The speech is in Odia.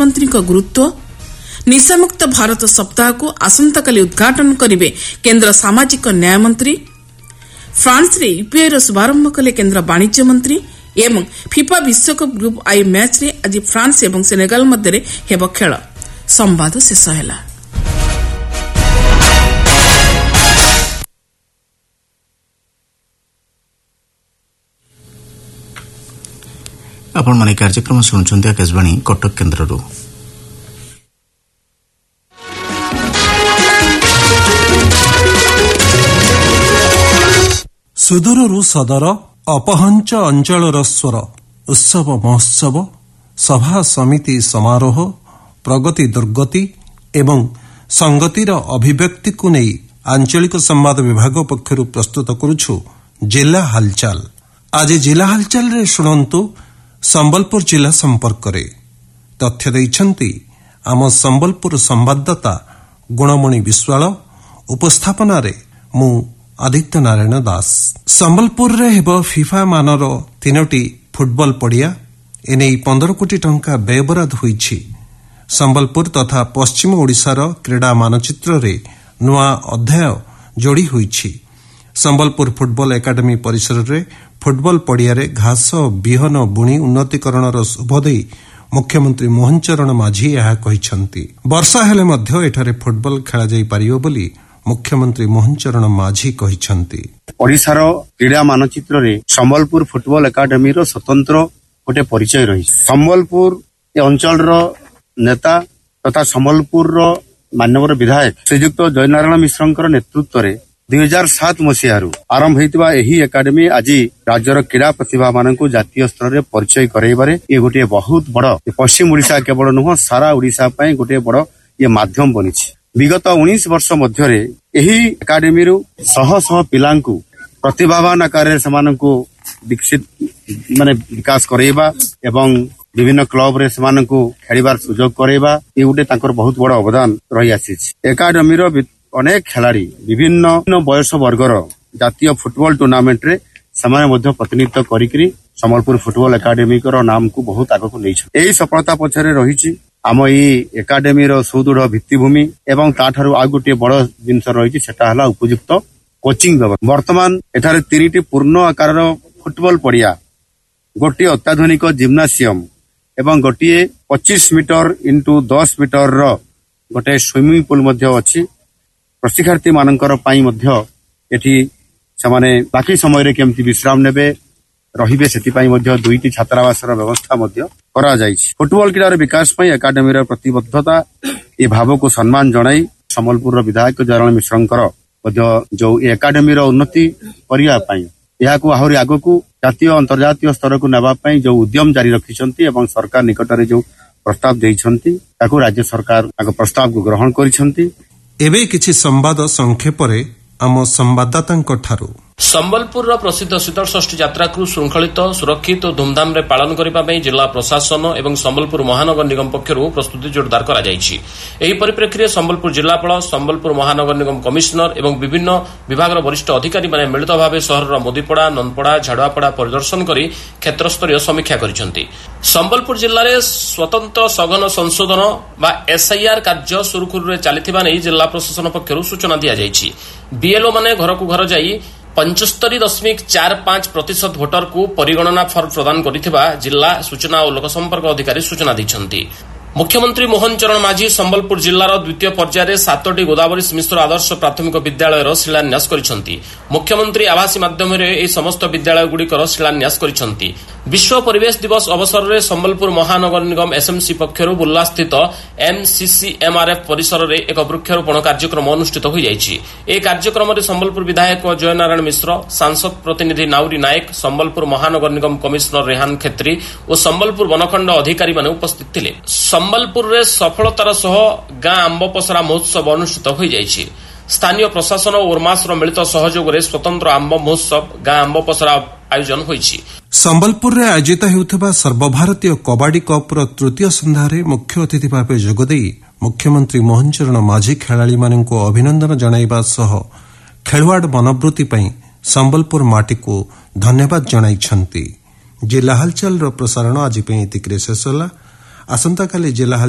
ମନ୍ତ୍ରୀଙ୍କ ଗୁରୁତ୍ୱ, ନିଶାମୁକ୍ତ ଭାରତ ସପ୍ତାହକୁ ଆସନ୍ତାକାଲି ଉଦ୍ଘାଟନ କରିବେ କେନ୍ଦ୍ର ସାମାଜିକ ନ୍ୟାୟ ମନ୍ତ୍ରୀ, ଫ୍ରାନ୍ସରେ ୟୁପିଆଇର ଶୁଭାରମ୍ଭ କଲେ କେନ୍ଦ୍ର ବାଣିଜ୍ୟ ମନ୍ତ୍ରୀ ଏବଂ ଫିଫା ବିଶ୍ୱକପ୍ ଗ୍ରୁପ୍ ଆଇ ମ୍ୟାଚ୍ରେ ଆଜି ଫ୍ରାନ୍ସ ଏବଂ ସେନେଗାଲ ମଧ୍ୟରେ ହେବ ଖେଳ। ସମ୍ବାଦ ଶେଷ ହେଲା। ଆପଣମାନେ କାର୍ଯ୍ୟକ୍ରମ ଶୁଣୁଛନ୍ତି ଆକାଶବାଣୀ କଟକ କେନ୍ଦ୍ରରୁ। ସୁଦୂରରୁ ସଦର, ଅପହଞ୍ଚ ଅଞ୍ଚଳର ସ୍ୱର, ଉତ୍ସବ ମହୋତ୍ସବ, ସଭା ସମିତି ସମାରୋହ, ପ୍ରଗତି ଦୁର୍ଗତି ଏବଂ ସଂଗତିର ଅଭିବ୍ୟକ୍ତିକୁ ନେଇ ଆଞ୍ଚଳିକ ସମ୍ବାଦ ବିଭାଗ ପକ୍ଷରୁ ପ୍ରସ୍ତୁତ କରୁଛୁ ଜିଲ୍ଲା ହାଲଚାଲ। ଆଜି ଜିଲ୍ଲା ହାଲଚାଲରେ ଶୁଣନ୍ତୁ ସମ୍ବଲପୁର ଜିଲ୍ଲା ସମ୍ପର୍କରେ ତଥ୍ୟ ଦେଇଛନ୍ତି ଆମ ସମ୍ବଲପୁର ସମ୍ବାଦଦାତା ଗୁଣମଣି ବିଶ୍ୱାଳ। ଉପସ୍ଥାପନାରେ ମୁଁ ଆଦିତ୍ୟ ନାରାୟଣ ଦାସ। ସମ୍ବଲପୁରରେ ହେବ ଫିଫା ମାନର 3ଟି ଫୁଟବଲ ପଡ଼ିଆ। ଏନେଇ 15 କୋଟି ଟଙ୍କା ବ୍ୟୟବରାଦ ହୋଇଛି। ସମ୍ବଲପୁର ତଥା ପଶ୍ଚିମ ଓଡ଼ିଶାର କ୍ରୀଡ଼ା ମାନଚିତ୍ରରେ ନୂଆ ଅଧ୍ୟାୟ ଯୋଡ଼ି ହୋଇଛି। ସମ୍ବଲପୁର ଫୁଟବଲ ଏକାଡେମୀ ପରିସରରେ ଫୁଟବଲ ପଡ଼ିଆରେ ଘାସ ବିହନ ବୁଣି ଉନ୍ନତିକରଣର ଶୁଭ ଦେଇ ମୁଖ୍ୟମନ୍ତ୍ରୀ ମୋହନ ଚରଣ ମାଝୀ ଏହା କହିଛନ୍ତି। ବର୍ଷା ହେଲେ ମଧ୍ୟ ଏଠାରେ ଫୁଟବଲ ଖେଳାଯାଇ ପାରିବ ବୋଲି ମୁଖ୍ୟମନ୍ତ୍ରୀ ମୋହନ ଚରଣ ମାଝୀ କହିଛନ୍ତି। ଓଡ଼ିଶାର କ୍ରୀଡ଼ା ମାନଚିତ୍ରରେ ସମ୍ବଲପୁର ଫୁଟବଲ ଏକାଡେମୀର ସ୍ୱତନ୍ତ୍ର ଗୋଟେ ପରିଚୟ ରହିଛି। ସମ୍ବଲପୁର ଏ ଅଞ୍ଚଳର ନେତା ତଥା ସମ୍ବଲପୁରର ମାନ୍ୟବର ବିଧାୟକ ଶ୍ରୀଯୁକ୍ତ ଜୟନାରାୟଣ ମିଶ୍ରଙ୍କର ନେତୃତ୍ୱରେ 2007 ମସିହାରୁ ଆରମ୍ଭ ହୋଇଥିବା ଏହି ଏକାଡେମୀ ଆଜି ରାଜ୍ୟର କ୍ରୀଡ଼ା ପ୍ରତିଭାମାନଙ୍କୁ ଜାତୀୟ ସ୍ତରରେ ପରିଚୟ କରାଇବାରେ ଏ ଗୋଟିଏ ବହୁତ ବଡ଼, ପଶ୍ଚିମ ଓଡ଼ିଶା କେବଳ ନୁହଁ ସାରା ଓଡ଼ିଶା ପାଇଁ ଗୋଟିଏ ବଡ଼ ମାଧ୍ୟମ ବନିଛି। ବିଗତ 19 ବର୍ଷ ମଧ୍ୟରେ ଏହି ଏକାଡେମୀରୁ ଶହ ଶହ ପିଲାଙ୍କୁ ପ୍ରତିଭାବାନ ଆକାରରେ ସେମାନଙ୍କୁ ବିକାଶ କରାଇବା ଏବଂ ବିଭିନ୍ନ କ୍ଲବରେ ସେମାନଙ୍କୁ ଖେଳିବାର ସୁଯୋଗ କରାଇବା, ଏ ଗୋଟେ ତାଙ୍କର ବହୁତ ବଡ଼ ଅବଦାନ ରହିଆସିଛି। ଏକାଡେମୀର ଅନେକ ଖେଳାଳି ବିଭିନ୍ନ ବୟସ ବର୍ଗର ଜାତୀୟ ଫୁଟବଲ ଟୁର୍ଣ୍ଣାମେଣ୍ଟରେ ସେମାନେ ମଧ୍ୟ ପ୍ରତିନିଧିତ୍ୱ କରିକି ସମ୍ବଲପୁର ଫୁଟବଲ ଏକାଡେମୀର ନାମକୁ ବହୁତ ଆଗକୁ ନେଇଛନ୍ତି। ଏହି ସଫଳତା ପଛରେ ରହିଛି ଆମ ଏଇ ଏକାଡେମୀର ସୁଦୃଢ଼ ଭିତ୍ତିଭୂମି ଏବଂ ତାଠାରୁ ଆଉ ଗୋଟିଏ ବଡ଼ ଜିନିଷ ରହିଛି, ସେଟା ହେଲା ଉପଯୁକ୍ତ କୋଚିଂ ବ୍ୟବସ୍ଥା। ବର୍ତ୍ତମାନ ଏଠାରେ 3ଟି ପୂର୍ଣ୍ଣ ଆକାରର ଫୁଟବଲ ପଡ଼ିଆ, ଗୋଟିଏ ଅତ୍ୟାଧୁନିକ ଜିମ୍ନାସିୟମ ଏବଂ ଗୋଟିଏ 25 ମିଟର ଇଣ୍ଟୁ 10 ମିଟରର ଗୋଟିଏ ସୁଇମିଂ ପୁଲ ମଧ୍ୟ ଅଛି। ପ୍ରଶିକ୍ଷାର୍ଥୀ ମାନଙ୍କର ପାଇଁ ମଧ୍ୟ ଏଠି ସେମାନେ ବାକି ସମୟରେ କେମିତି ବିଶ୍ରାମ ନେବେ ରହିବେ ସେଥିପାଇଁ ମଧ୍ୟ 2ଟି ଛାତ୍ରାବାସର ବ୍ୟବସ୍ଥା ମଧ୍ୟ କରାଯାଇଛି। ଫୁଟବଲ କ୍ରୀଡ଼ାର ବିକାଶ ପାଇଁ ଏକାଡେମୀର ପ୍ରତିବଦ୍ଧତା ଏ ଭାବକୁ ସମ୍ମାନ ଜଣାଇ ସମ୍ବଲପୁରର ବିଧାୟକ ଜୟନାରାୟଣ ମିଶ୍ରଙ୍କର ମଧ୍ୟ ଯୋଉ ଏକାଡେମୀର ଉନ୍ନତି କରିବା ପାଇଁ ଏହାକୁ ଆହୁରି ଆଗକୁ ଜାତୀୟ ଅନ୍ତର୍ଜାତୀୟ ସ୍ତରକୁ ନେବା ପାଇଁ ଯୋଉ ଉଦ୍ୟମ ଜାରି ରଖିଛନ୍ତି ଏବଂ ସରକାର ନିକଟରେ ଯୋଉ ପ୍ରସ୍ତାବ ଦେଇଛନ୍ତି ତାକୁ ରାଜ୍ୟ ସରକାର ତାଙ୍କ ପ୍ରସ୍ତାବକୁ ଗ୍ରହଣ କରିଛନ୍ତି। ଏବେ କିଛି ସମ୍ବାଦ ସଂକ୍ଷେପରେ ଆମ ସମ୍ବାଦଦାତାଙ୍କଠାରୁ। ସମ୍ବଲପୁରର ପ୍ରସିଦ୍ଧ ଶୀତଳଷଷ୍ଠୀ ଯାତ୍ରାକୁ ଶୃଙ୍ଖଳିତ, ସୁରକ୍ଷିତ ଓ ଧୁମ୍ଧାମ୍ରେ ପାଳନ କରିବା ପାଇଁ ଜିଲ୍ଲା ପ୍ରଶାସନ ଏବଂ ସମ୍ବଲପୁର ମହାନଗର ନିଗମ ପକ୍ଷରୁ ପ୍ରସ୍ତୁତି ଜୋରଦାର କରାଯାଇଛି। ଏହି ପରିପ୍ରେକ୍ଷୀରେ ସମ୍ବଲପୁର ଜିଲ୍ଲାପାଳ, ସମ୍ବଲପୁର ମହାନଗର ନିଗମ କମିଶନର ଏବଂ ବିଭିନ୍ନ ବିଭାଗର ବରିଷ୍ଠ ଅଧିକାରୀମାନେ ମିଳିତ ଭାବେ ସହରର ମୋଦିପଡ଼ା, ନନ୍ଦପଡ଼ା, ଝାଡ଼ୁଆପଡ଼ା ପରିଦର୍ଶନ କରି କ୍ଷେତ୍ରସ୍ତରୀୟ ସମୀକ୍ଷା କରିଛନ୍ତି। ସମ୍ବଲପୁର ଜିଲ୍ଲାରେ ସ୍ୱତନ୍ତ୍ର ସଘନ ସଂଶୋଧନ ବା SIR କାର୍ଯ୍ୟ ସୁରୁଖୁରୁରେ ଚାଲିଥିବା ନେଇ ଜିଲ୍ଲା ପ୍ରଶାସନ ପକ୍ଷରୁ ସୂଚନା ଦିଆଯାଇଛି। BLO ମାନେ ଘରକୁ ଘର ଯାଇ 75.45% ଭୋଟରକୁ ପରିଗଣନା ଫର୍ମ ପ୍ରଦାନ କରିଥିବା ଜିଲ୍ଲା ସୂଚନା ଓ ଲୋକସମ୍ପର୍କ ଅଧିକାରୀ ସୂଚନା ଦେଇଛନ୍ତି। ମୁଖ୍ୟମନ୍ତ୍ରୀ ମୋହନ ଚରଣ ମାଝୀ ସମ୍ବଲପୁର ଜିଲ୍ଲାର ଦ୍ୱିତୀୟ ପର୍ଯ୍ୟାୟରେ 7ଟି ଗୋଦାବରୀ ମିଶ୍ର ଆଦର୍ଶ ପ୍ରାଥମିକ ବିଦ୍ୟାଳୟର ଶିଳାନ୍ୟାସ କରିଛନ୍ତି। ମୁଖ୍ୟମନ୍ତ୍ରୀ ଆଭାସୀ ମାଧ୍ୟମରେ ଏହି ସମସ୍ତ ବିଦ୍ୟାଳୟଗୁଡ଼ିକର ଶିଳାନ୍ୟାସ କରିଛନ୍ତି। ବିଶ୍ୱ ପରିବେଶ ଦିବସ ଅବସରରେ ସମ୍ବଲପୁର ମହାନଗର ନିଗମ SMC ପକ୍ଷରୁ ବୁର୍ଲାସ୍ଥିତ MCCMRF ପରିସରରେ ଏକ ବୃକ୍ଷରୋପଣ କାର୍ଯ୍ୟକ୍ରମ ଅନୁଷ୍ଠିତ ହୋଇଯାଇଛି। ଏହି କାର୍ଯ୍ୟକ୍ରମରେ ସମ୍ବଲପୁର ବିଧାୟକ ଜୟନାରାୟଣ ମିଶ୍ର, ସାଂସଦ ପ୍ରତିନିଧି ନାଉରୀ ନାୟକ, ସମ୍ବଲପୁର ମହାନଗର ନିଗମ କମିଶନର ରେହାନ ଖେତ୍ରୀ ଓ ସମ୍ବଲପୁର ବନଖଣ୍ଡ ଅଧିକାରୀମାନେ ଉପସ୍ଥିତ ଥିଲେ। ସମ୍ବଲପୁରରେ ସଫଳତାର ସହ ଗାଁ ଆମ୍ବ ପସରା ମହୋତ୍ସବ ଅନୁଷ୍ଠିତ ହୋଇଯାଇଛି। ସ୍ଥାନୀୟ ପ୍ରଶାସନ ଓ ଓର୍ମାସର ମିଳିତ ସହଯୋଗରେ ସ୍ୱତନ୍ତ୍ର ଆମ୍ବ ମହୋତ୍ସବ ଗାଁ ଆମ୍ବ ପସରା ଆୟୋଜନ ହୋଇଛି। ସମ୍ବଲପୁରରେ ଆୟୋଜିତ ହେଉଥିବା ସର୍ବଭାରତୀୟ କବାଡି କପ୍ର ତୃତୀୟ ସନ୍ଧ୍ୟାରେ ମୁଖ୍ୟ ଅତିଥି ଭାବେ ଯୋଗଦେଇ ମୁଖ୍ୟମନ୍ତ୍ରୀ ମୋହନ ଚରଣ ମାଝୀ ଖେଳାଳିମାନଙ୍କୁ ଅଭିନନ୍ଦନ ଜଣାଇବା ସହ ଖେଳୁଆଡ଼ ମନୋବୃତ୍ତି ପାଇଁ ସମ୍ବଲପୁର ମାଟିକୁ ଧନ୍ୟବାଦ ଜଣାଇଛନ୍ତି। ଜିଲ୍ଲା ହାଲଚାଲର ପ୍ରସାରଣ ଆଜି ପାଇଁ ଏତିକିରେ ଶେଷ ହେଲା। ଆସନ୍ତାକାଲି ଜିଲ୍ଲା